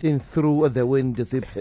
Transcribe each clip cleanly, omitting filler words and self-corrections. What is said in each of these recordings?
breathing through the wind.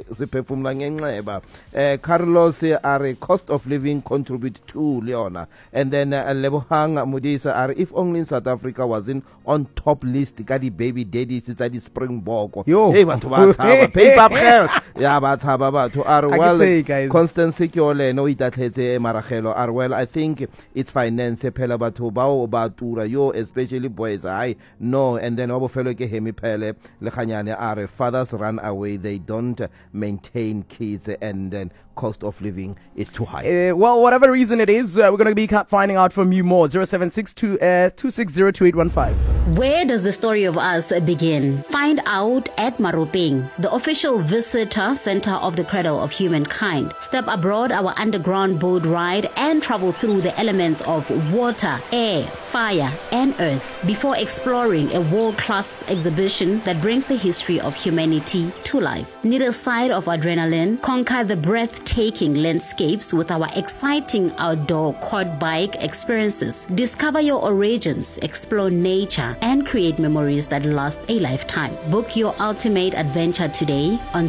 Carlos are cost of living contribute to Leona. And then Lebohang Mudisa are if only in South Africa wasn't on top list, Gadi baby daddies, it's at the Springbok. Yo, hey, but paper yeah, but to are well constant secure no itatlete marachelo are well. I think it's finance pela batho bao batura yo, especially boys. I know, and then our fellow ke hemi pele le are fathers run away, they don't maintain kids, and then cost of living is too high. Well, whatever reason it is, we're going to be finding out from you more. 0762-260-2815. Where does the story of us begin? Find out at Maropeng, the official visitor center of the cradle of humankind. Step aboard our underground boat ride and travel through the elements of water, air, fire, and earth before exploring a world-class exhibition that brings the history of humanity to life. Need a side of adrenaline? Conquer the breathtaking landscapes with our exciting outdoor quad bike experiences. Discover your origins, explore nature, and create memories that last a lifetime. Book your ultimate adventure today on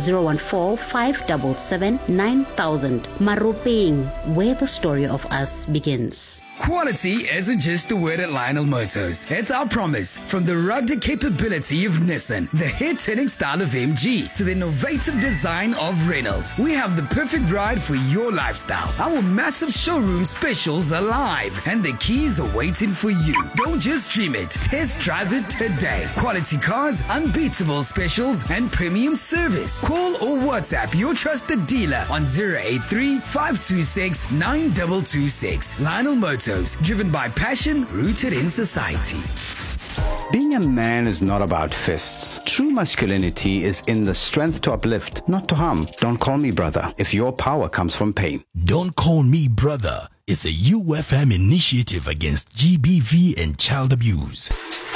014-577-9000. Maropeng, where the story of us begins. Quality isn't just a word at Lionel Motors. It's our promise. From the rugged capability of Nissan, the hit-hitting style of MG, to the innovative design of Reynolds, we have the perfect ride for your lifestyle. Our massive showroom specials are live, and the keys are waiting for you. Don't just dream it. Test drive it today. Quality cars, unbeatable specials, and premium service. Call or WhatsApp your trusted dealer on 083-526-9226. Lionel Motors. Driven by passion, rooted in society. Being a man is not about fists. True masculinity is in the strength to uplift, not to harm. Don't call me brother if your power comes from pain. Don't Call Me Brother is a UFM initiative against GBV and child abuse.